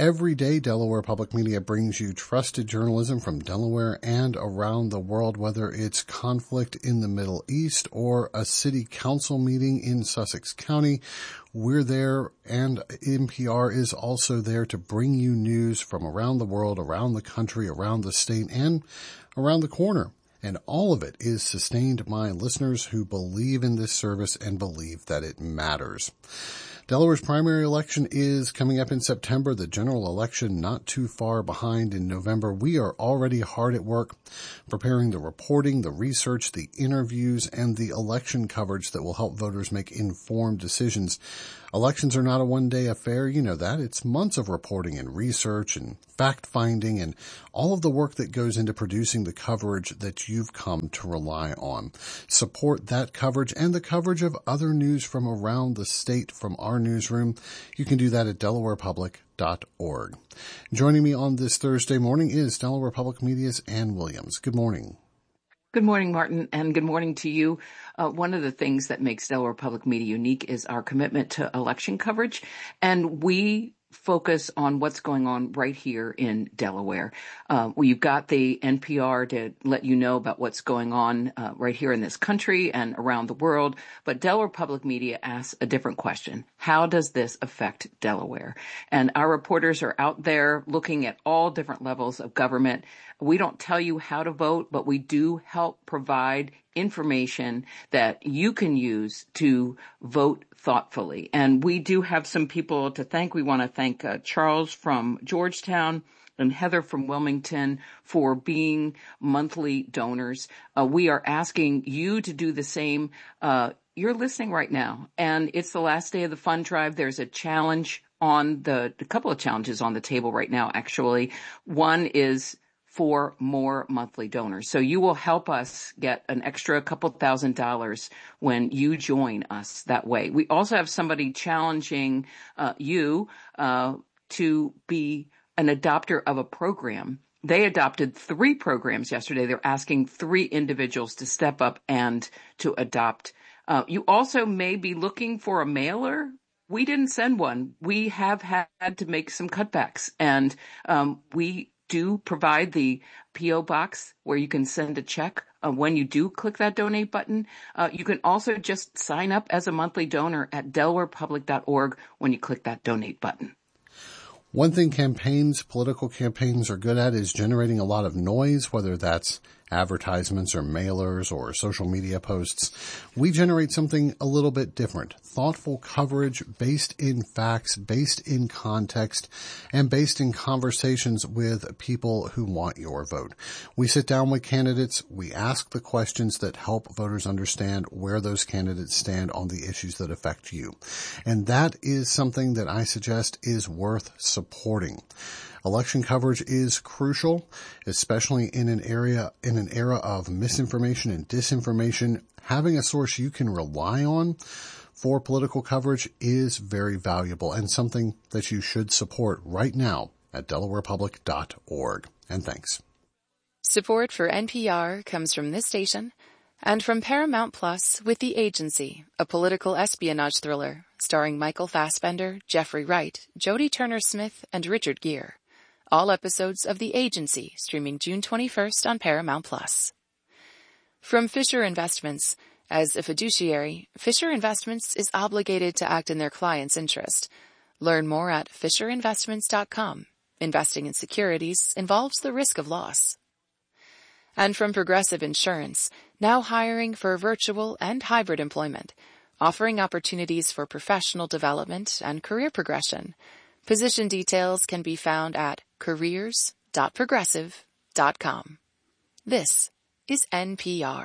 Every day, Delaware Public Media brings you trusted journalism from Delaware and around the world, whether it's conflict in the Middle East or a city council meeting in Sussex County. We're there, and NPR is also there to bring you news from around the world, around the country, around the state, and around the corner. And all of it is sustained by listeners who believe in this service and believe that it matters. Delaware's primary election is coming up in September, the general election not too far behind in November. We are already hard at work preparing the reporting, the research, the interviews, and the election coverage that will help voters make informed decisions. Elections are not a one-day affair, you know that. It's months of reporting and research and fact-finding and all of the work that goes into producing the coverage that you've come to rely on. Support that coverage and the coverage of other news from around the state from our newsroom. You can do that at DelawarePublic.org. Joining me on this Thursday morning is Delaware Public Media's Ann Williams. Good morning. Good morning, Martin, and good morning to you. One of the things that makes Delaware Public Media unique is our commitment to election coverage, and we focus on what's going on right here in Delaware. You've got the NPR to let you know about what's going on right here in this country and around the world, but Delaware Public Media asks a different question. How does this affect Delaware? And our reporters are out there looking at all different levels of government. We don't tell you how to vote, but we do help provide information that you can use to vote thoughtfully. And we do have some people to thank. We want to thank Charles from Georgetown and Heather from Wilmington for being monthly donors. We are asking you to do the same. You're listening right now, and it's the last day of the fund drive. There's a challenge a couple of challenges on the table right now, actually. One is for more monthly donors. So you will help us get an extra couple $1,000s when you join us that way. We also have somebody challenging you to be an adopter of a program. They adopted 3 programs yesterday. They're asking 3 individuals to step up and to adopt. You also may be looking for a mailer. We didn't send one. We have had to make some cutbacks, and we do provide the P.O. box where you can send a check when you do click that donate button. You can also just sign up as a monthly donor at DelawarePublic.org when you click that donate button. One thing political campaigns are good at is generating a lot of noise, whether that's advertisements or mailers or social media posts. We generate something a little bit different. Thoughtful coverage based in facts, based in context, and based in conversations with people who want your vote. We sit down with candidates. We ask the questions that help voters understand where those candidates stand on the issues that affect you. And that is something that I suggest is worth supporting. Election coverage is crucial, especially in an era of misinformation and disinformation. Having a source you can rely on for political coverage is very valuable and something that you should support right now at DelawarePublic.org. And thanks. Support for NPR comes from this station and from Paramount Plus with The Agency, a political espionage thriller starring Michael Fassbender, Jeffrey Wright, Jodie Turner-Smith, and Richard Gere. All episodes of The Agency streaming June 21st on Paramount Plus. From Fisher Investments. As a fiduciary, Fisher Investments is obligated to act in their client's interest. Learn more at FisherInvestments.com. Investing in securities involves the risk of loss. And from Progressive Insurance, now hiring for virtual and hybrid employment, offering opportunities for professional development and career progression. Position details can be found at careers.progressive.com. This is NPR.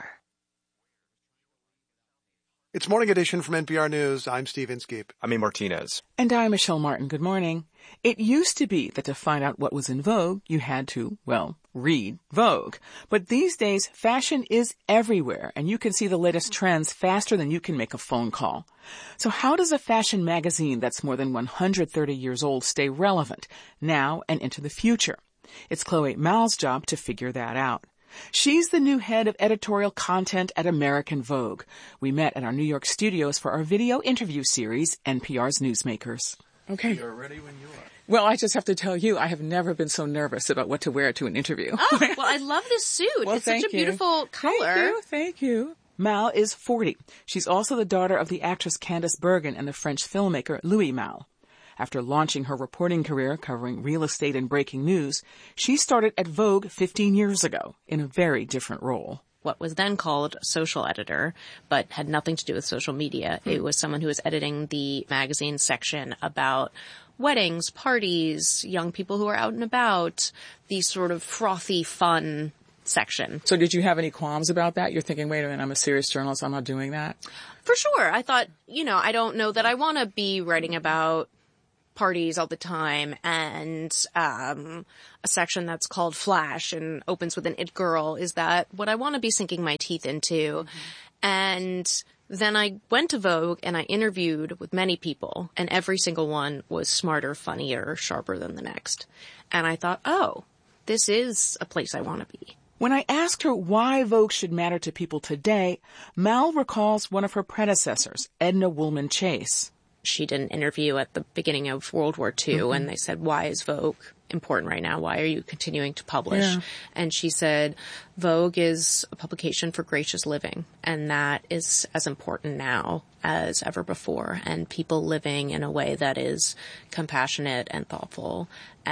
It's Morning Edition from NPR News. I'm Steve Inskeep. I'm A. Martinez. And I'm Michelle Martin. Good morning. It used to be that to find out what was in vogue, you had to, read Vogue. But these days, fashion is everywhere, and you can see the latest trends faster than you can make a phone call. So how does a fashion magazine that's more than 130 years old stay relevant now and into the future? It's Chloe Mao's job to figure that out. She's the new head of editorial content at American Vogue. We met at our New York studios for our video interview series, NPR's Newsmakers. Okay. You're ready when you are. Well, I just have to tell you, I have never been so nervous about what to wear to an interview. Oh, well, I love this suit. Well, it's such a you. beautiful color. Thank you. Mal is 40. She's also the daughter of the actress Candice Bergen and the French filmmaker Louis Mal. After launching her reporting career covering real estate and breaking news, she started at Vogue 15 years ago in a very different role. What was then called social editor, but had nothing to do with social media. It was someone who was editing the magazine section about weddings, parties, young people who are out and about, the sort of frothy, fun section. So did you have any qualms about that? You're thinking, wait a minute, I'm a serious journalist, I'm not doing that? For sure. I thought, I don't know that I want to be writing about parties all the time and a section that's called Flash and opens with an it girl. Is that what I want to be sinking my teeth into? Mm-hmm. And then I went to Vogue and I interviewed with many people, and every single one was smarter, funnier, sharper than the next. And I thought, oh, this is a place I want to be. When I asked her why Vogue should matter to people today, Mal recalls one of her predecessors, Edna Woolman Chase. She did an interview at the beginning of World War II, and they said, why is Vogue important right now? Why are you continuing to publish? Yeah. And she said, Vogue is a publication for gracious living, and that is as important now as ever before. And people living in a way that is compassionate and thoughtful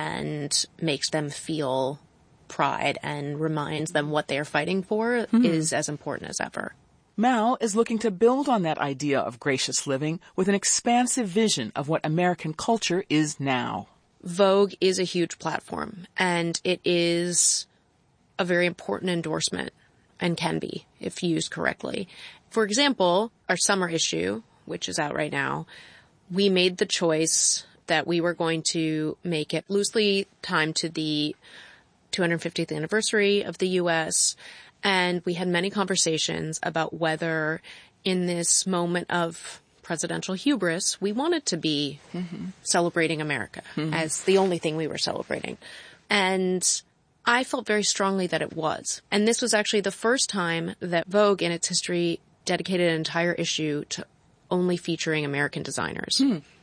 and makes them feel pride and reminds them what they are fighting for is as important as ever. Mal is looking to build on that idea of gracious living with an expansive vision of what American culture is now. Vogue is a huge platform, and it is a very important endorsement, and can be if used correctly. For example, our summer issue, which is out right now, we made the choice that we were going to make it loosely timed to the 250th anniversary of the U.S., and we had many conversations about whether in this moment of presidential hubris, we wanted to be celebrating America as the only thing we were celebrating. And I felt very strongly that it was. And this was actually the first time that Vogue in its history dedicated an entire issue to only featuring American designers.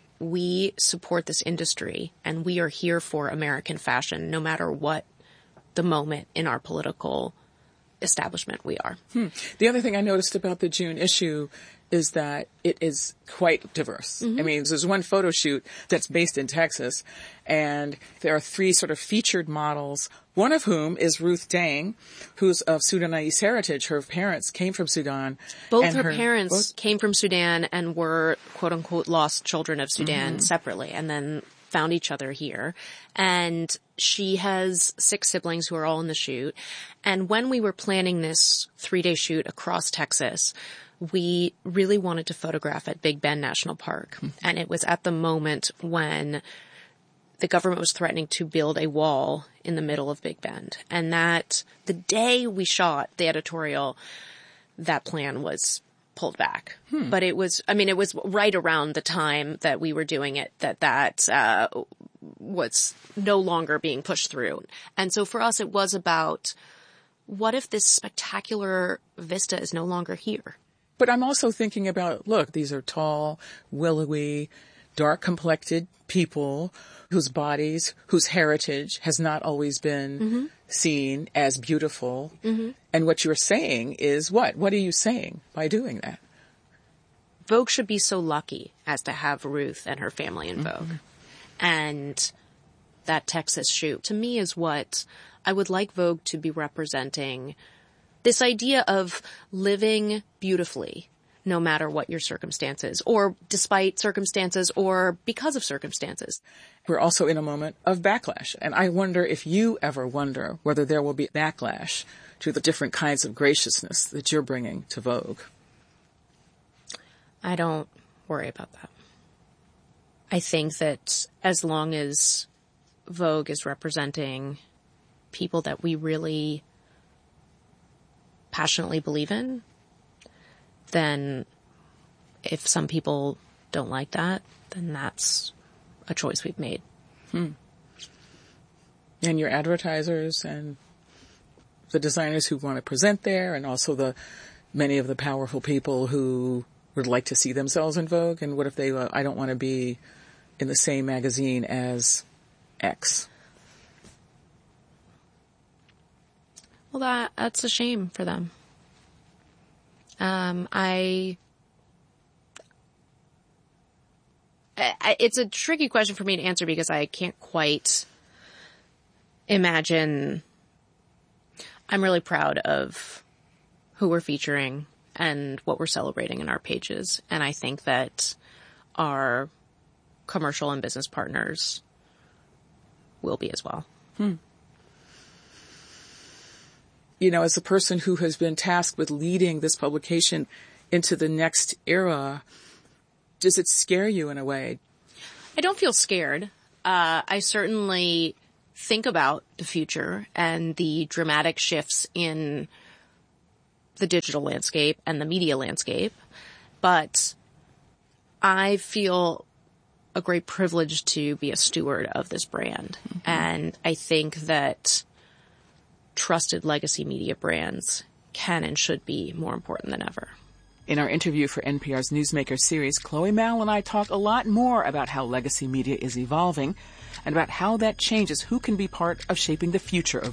We support this industry, and we are here for American fashion, no matter what the moment in our political establishment we are. The other thing I noticed about the June issue is that it is quite diverse. I mean, there's one photo shoot that's based in Texas, and there are 3 sort of featured models, one of whom is Ruth Dang, who's of Sudanese heritage. Her parents came from Sudan. Both her parents came from Sudan and were, quote-unquote, lost children of Sudan separately, and then found each other here. And she has 6 siblings who are all in the shoot. And when we were planning this 3-day shoot across Texas, we really wanted to photograph at Big Bend National Park. And it was at the moment when the government was threatening to build a wall in the middle of Big Bend. And that the day we shot the editorial, that plan was pulled back. But it was right around the time that we were doing it that was no longer being pushed through. And so for us, it was about, what if this spectacular vista is no longer here? But I'm also thinking about, look, these are tall, willowy, dark-complected people whose bodies, whose heritage has not always been seen as beautiful. And what you're saying is what? What are you saying by doing that? Vogue should be so lucky as to have Ruth and her family in Vogue. And that Texas shoot, to me, is what I would like Vogue to be representing. This idea of living beautifully, no matter what your circumstances, or despite circumstances, or because of circumstances. We're also in a moment of backlash, and I wonder if you ever wonder whether there will be backlash to the different kinds of graciousness that you're bringing to Vogue. I don't worry about that. I think that as long as Vogue is representing people that we really passionately believe in, then if some people don't like that, then that's a choice we've made. And your advertisers and the designers who want to present there, and also the many of the powerful people who would like to see themselves in Vogue, and what if they, I don't want to be in the same magazine as X. Well, that's a shame for them. It's a tricky question for me to answer because I can't quite imagine. I'm really proud of who we're featuring and what we're celebrating in our pages. And I think that our commercial and business partners will be as well. You know, as a person who has been tasked with leading this publication into the next era, does it scare you in a way? I don't feel scared. I certainly think about the future and the dramatic shifts in the digital landscape and the media landscape, but I feel a great privilege to be a steward of this brand. And I think that trusted legacy media brands can and should be more important than ever. In our interview for NPR's Newsmaker series, Chloe Mallon and I talk a lot more about how legacy media is evolving and about how that changes who can be part of shaping the future of